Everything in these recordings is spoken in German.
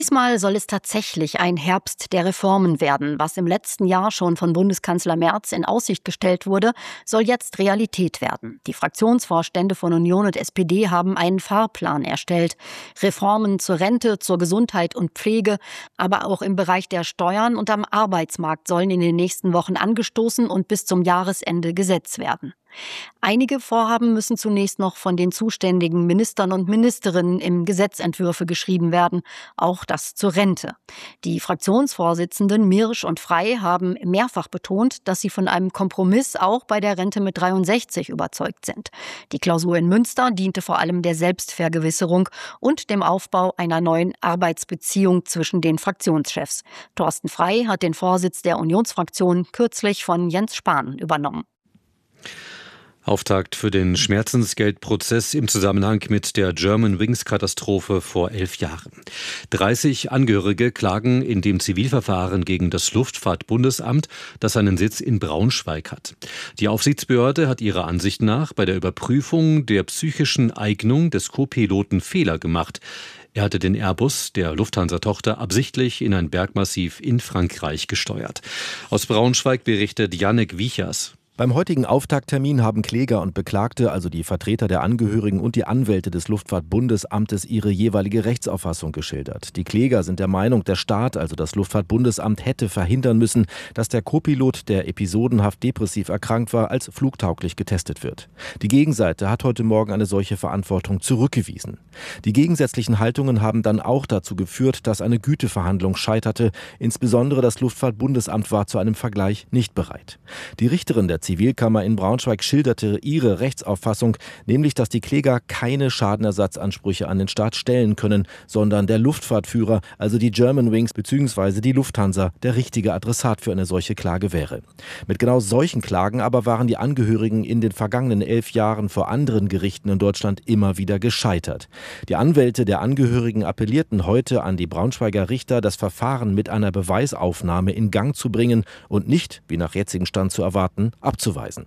Diesmal soll es tatsächlich ein Herbst der Reformen werden. Was im letzten Jahr schon von Bundeskanzler Merz in Aussicht gestellt wurde, soll jetzt Realität werden. Die Fraktionsvorstände von Union und SPD haben einen Fahrplan erstellt. Reformen zur Rente, zur Gesundheit und Pflege, aber auch im Bereich der Steuern und am Arbeitsmarkt sollen in den nächsten Wochen angestoßen und bis zum Jahresende Gesetz werden. Einige Vorhaben müssen zunächst noch von den zuständigen Ministern und Ministerinnen in Gesetzentwürfe geschrieben werden, auch das zur Rente. Die Fraktionsvorsitzenden Mirsch und Frey haben mehrfach betont, dass sie von einem Kompromiss auch bei der Rente mit 63 überzeugt sind. Die Klausur in Münster diente vor allem der Selbstvergewisserung und dem Aufbau einer neuen Arbeitsbeziehung zwischen den Fraktionschefs. Thorsten Frey hat den Vorsitz der Unionsfraktion kürzlich von Jens Spahn übernommen. Auftakt für den Schmerzensgeldprozess im Zusammenhang mit der Germanwings-Katastrophe vor 11 Jahren. 30 Angehörige klagen in dem Zivilverfahren gegen das Luftfahrtbundesamt, das seinen Sitz in Braunschweig hat. Die Aufsichtsbehörde hat ihrer Ansicht nach bei der Überprüfung der psychischen Eignung des Co-Piloten Fehler gemacht. Er hatte den Airbus der Lufthansa-Tochter absichtlich in ein Bergmassiv in Frankreich gesteuert. Aus Braunschweig berichtet Jannik Wiechers. Beim heutigen Auftakttermin haben Kläger und Beklagte, also die Vertreter der Angehörigen und die Anwälte des Luftfahrtbundesamtes, ihre jeweilige Rechtsauffassung geschildert. Die Kläger sind der Meinung, der Staat, also das Luftfahrtbundesamt, hätte verhindern müssen, dass der Co-Pilot, der episodenhaft depressiv erkrankt war, als flugtauglich getestet wird. Die Gegenseite hat heute Morgen eine solche Verantwortung zurückgewiesen. Die gegensätzlichen Haltungen haben dann auch dazu geführt, dass eine Güteverhandlung scheiterte. Insbesondere das Luftfahrtbundesamt war zu einem Vergleich nicht bereit. Die Richterin der Zivilkammer in Braunschweig schilderte ihre Rechtsauffassung, nämlich, dass die Kläger keine Schadenersatzansprüche an den Staat stellen können, sondern der Luftfahrtführer, also die Germanwings bzw. die Lufthansa, der richtige Adressat für eine solche Klage wäre. Mit genau solchen Klagen aber waren die Angehörigen in den vergangenen 11 Jahren vor anderen Gerichten in Deutschland immer wieder gescheitert. Die Anwälte der Angehörigen appellierten heute an die Braunschweiger Richter, das Verfahren mit einer Beweisaufnahme in Gang zu bringen und nicht, wie nach jetzigem Stand zu erwarten, abzuweisen.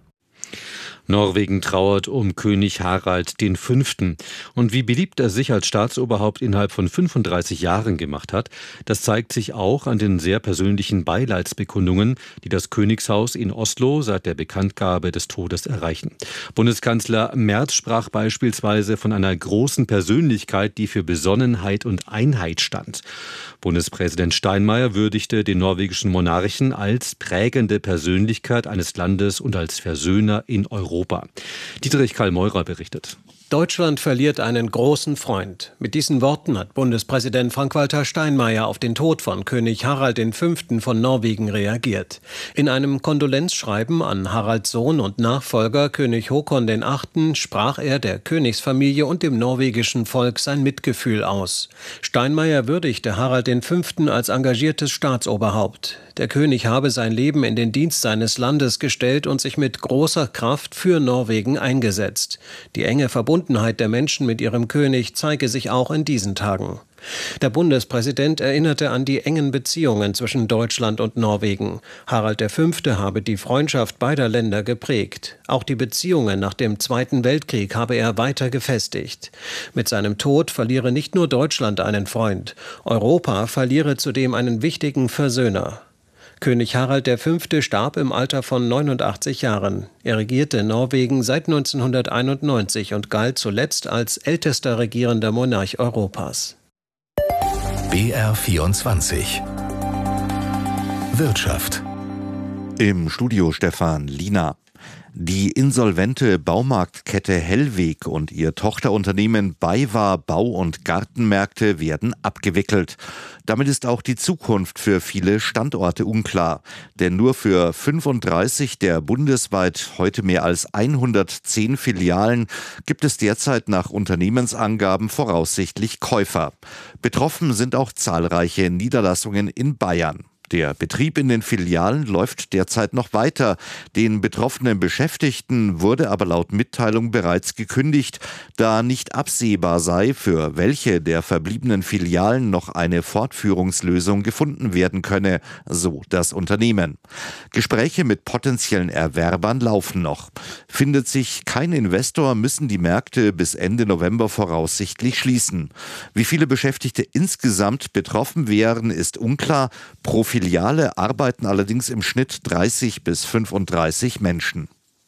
Norwegen trauert um König Harald V. Und wie beliebt er sich als Staatsoberhaupt innerhalb von 35 Jahren gemacht hat, das zeigt sich auch an den sehr persönlichen Beileidsbekundungen, die das Königshaus in Oslo seit der Bekanntgabe des Todes erreichen. Bundeskanzler Merz sprach beispielsweise von einer großen Persönlichkeit, die für Besonnenheit und Einheit stand. Bundespräsident Steinmeier würdigte den norwegischen Monarchen als prägende Persönlichkeit eines Landes und als Versöhner in Europa. Dietrich Karl-Meurer berichtet. Deutschland verliert einen großen Freund. Mit diesen Worten hat Bundespräsident Frank-Walter Steinmeier auf den Tod von König Harald V. von Norwegen reagiert. In einem Kondolenzschreiben an Haralds Sohn und Nachfolger König Håkon VIII. Sprach er der Königsfamilie und dem norwegischen Volk sein Mitgefühl aus. Steinmeier würdigte Harald V. als engagiertes Staatsoberhaupt. Der König habe sein Leben in den Dienst seines Landes gestellt und sich mit großer Kraft für Norwegen eingesetzt. Die enge Verbundenheit der Menschen mit ihrem König zeige sich auch in diesen Tagen. Der Bundespräsident erinnerte an die engen Beziehungen zwischen Deutschland und Norwegen. Harald V. habe die Freundschaft beider Länder geprägt. Auch die Beziehungen nach dem Zweiten Weltkrieg habe er weiter gefestigt. Mit seinem Tod verliere nicht nur Deutschland einen Freund. Europa verliere zudem einen wichtigen Versöhner. König Harald V. starb im Alter von 89 Jahren. Er regierte Norwegen seit 1991 und galt zuletzt als ältester regierender Monarch Europas. BR24 Wirtschaft. Im Studio Stefan Liener. Die insolvente Baumarktkette Hellweg und ihr Tochterunternehmen BayWa Bau- und Gartenmärkte werden abgewickelt. Damit ist auch die Zukunft für viele Standorte unklar. Denn nur für 35 der bundesweit heute mehr als 110 Filialen gibt es derzeit nach Unternehmensangaben voraussichtlich Käufer. Betroffen sind auch zahlreiche Niederlassungen in Bayern. Der Betrieb in den Filialen läuft derzeit noch weiter. Den betroffenen Beschäftigten wurde aber laut Mitteilung bereits gekündigt, da nicht absehbar sei, für welche der verbliebenen Filialen noch eine Fortführungslösung gefunden werden könne, so das Unternehmen. Gespräche mit potenziellen Erwerbern laufen noch. Findet sich kein Investor, müssen die Märkte bis Ende November voraussichtlich schließen. Wie viele Beschäftigte insgesamt betroffen wären, ist unklar. Pro Filiale arbeiten allerdings im Schnitt 30 bis 35 Menschen.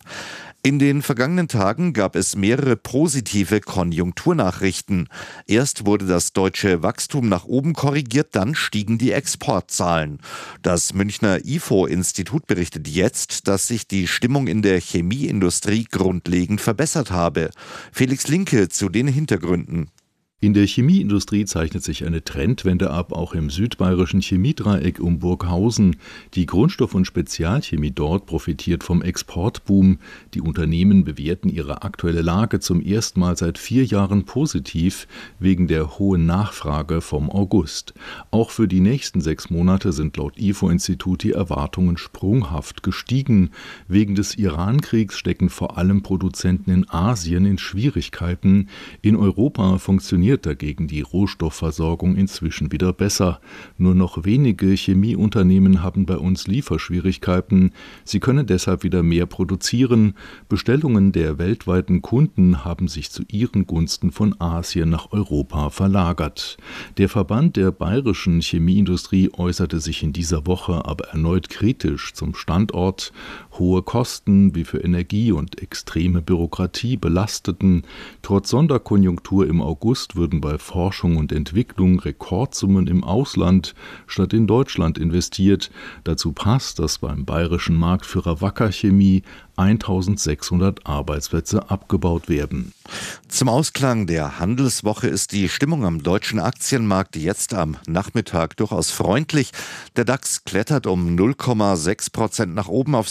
In den vergangenen Tagen gab es mehrere positive Konjunkturnachrichten. Erst wurde das deutsche Wachstum nach oben korrigiert, dann stiegen die Exportzahlen. Das Münchner IFO-Institut berichtet jetzt, dass sich die Stimmung in der Chemieindustrie grundlegend verbessert habe. Felix Linke zu den Hintergründen. In der Chemieindustrie zeichnet sich eine Trendwende ab, auch im südbayerischen Chemiedreieck um Burghausen. Die Grundstoff- und Spezialchemie dort profitiert vom Exportboom. Die Unternehmen bewerten ihre aktuelle Lage zum ersten Mal seit 4 Jahren positiv, wegen der hohen Nachfrage vom August. Auch für die nächsten 6 Monate sind laut IFO-Institut die Erwartungen sprunghaft gestiegen. Wegen des Iran-Kriegs stecken vor allem Produzenten in Asien in Schwierigkeiten. In Europa funktioniert dagegen die Rohstoffversorgung inzwischen wieder besser. Nur noch wenige Chemieunternehmen haben bei uns Lieferschwierigkeiten. Sie können deshalb wieder mehr produzieren. Bestellungen der weltweiten Kunden haben sich zu ihren Gunsten von Asien nach Europa verlagert. Der Verband der bayerischen Chemieindustrie äußerte sich in dieser Woche aber erneut kritisch zum Standort. Hohe Kosten wie für Energie und extreme Bürokratie belasteten. Trotz Sonderkonjunktur im August würden bei Forschung und Entwicklung Rekordsummen im Ausland statt in Deutschland investiert. Dazu passt, dass beim bayerischen Marktführer Wacker Chemie 1600 Arbeitsplätze abgebaut werden. Zum Ausklang der Handelswoche ist die Stimmung am deutschen Aktienmarkt jetzt am Nachmittag durchaus freundlich. Der DAX klettert um 0,6% nach oben auf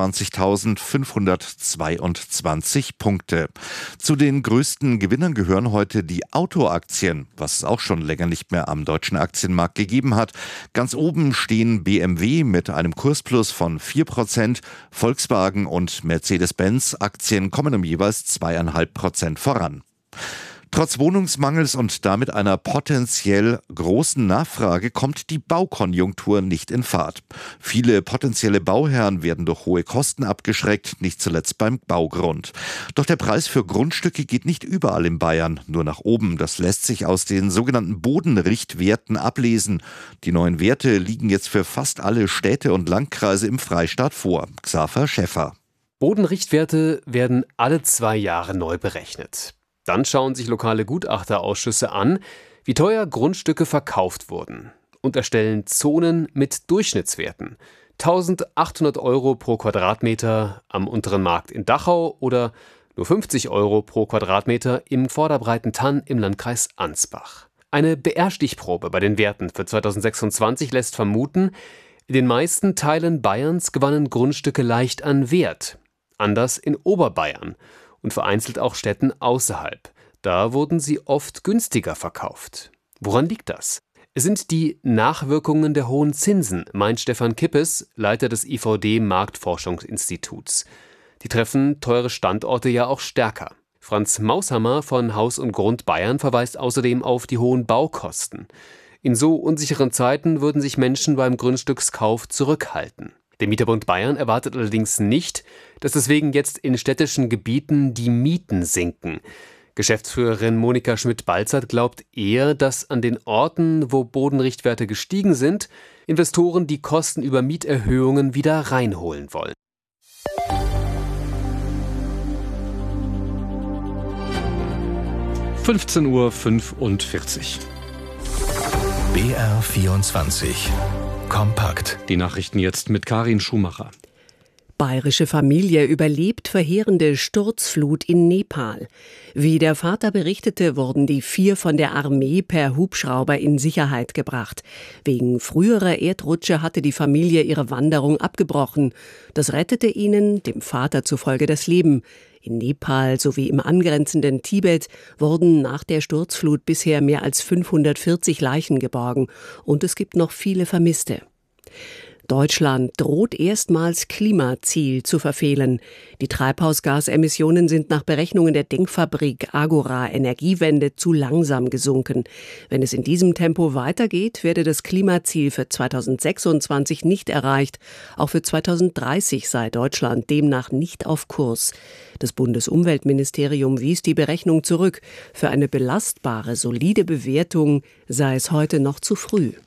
26.522 Punkte. Zu den größten Gewinnern gehören heute die Autoaktien, was es auch schon länger nicht mehr am deutschen Aktienmarkt gegeben hat. Ganz oben stehen BMW mit einem Kursplus von 4%, Volkswagen und Mercedes-Benz-Aktien kommen um jeweils 2,5% voran. Trotz Wohnungsmangels und damit einer potenziell großen Nachfrage kommt die Baukonjunktur nicht in Fahrt. Viele potenzielle Bauherren werden durch hohe Kosten abgeschreckt, nicht zuletzt beim Baugrund. Doch der Preis für Grundstücke geht nicht überall in Bayern nur nach oben. Das lässt sich aus den sogenannten Bodenrichtwerten ablesen. Die neuen Werte liegen jetzt für fast alle Städte und Landkreise im Freistaat vor. Xaver Schäffer. Bodenrichtwerte werden alle 2 Jahre neu berechnet. Dann schauen sich lokale Gutachterausschüsse an, wie teuer Grundstücke verkauft wurden und erstellen Zonen mit Durchschnittswerten. 1.800 € pro Quadratmeter am Unteren Markt in Dachau oder nur 50 € pro Quadratmeter im Vorderbreitentann im Landkreis Ansbach. Eine BR-Stichprobe bei den Werten für 2026 lässt vermuten, in den meisten Teilen Bayerns gewannen Grundstücke leicht an Wert. Anders in Oberbayern und vereinzelt auch Städten außerhalb. Da wurden sie oft günstiger verkauft. Woran liegt das? Es sind die Nachwirkungen der hohen Zinsen, meint Stefan Kippes, Leiter des IVD-Marktforschungsinstituts. Die treffen teure Standorte ja auch stärker. Franz Maushammer von Haus und Grund Bayern verweist außerdem auf die hohen Baukosten. In so unsicheren Zeiten würden sich Menschen beim Grundstückskauf zurückhalten. Der Mieterbund Bayern erwartet allerdings nicht, dass deswegen jetzt in städtischen Gebieten die Mieten sinken. Geschäftsführerin Monika Schmidt-Balzert glaubt eher, dass an den Orten, wo Bodenrichtwerte gestiegen sind, Investoren die Kosten über Mieterhöhungen wieder reinholen wollen. (15:45 Uhr). BR24 Kompakt. Die Nachrichten jetzt mit Karin Schumacher. Bayerische Familie überlebt verheerende Sturzflut in Nepal. Wie der Vater berichtete, wurden die 4 von der Armee per Hubschrauber in Sicherheit gebracht. Wegen früherer Erdrutsche hatte die Familie ihre Wanderung abgebrochen. Das rettete ihnen, dem Vater zufolge, das Leben. In Nepal sowie im angrenzenden Tibet wurden nach der Sturzflut bisher mehr als 540 Leichen geborgen und es gibt noch viele Vermisste. Deutschland droht erstmals Klimaziel zu verfehlen. Die Treibhausgasemissionen sind nach Berechnungen der Denkfabrik Agora Energiewende zu langsam gesunken. Wenn es in diesem Tempo weitergeht, werde das Klimaziel für 2026 nicht erreicht. Auch für 2030 sei Deutschland demnach nicht auf Kurs. Das Bundesumweltministerium wies die Berechnung zurück. Für eine belastbare, solide Bewertung sei es heute noch zu früh.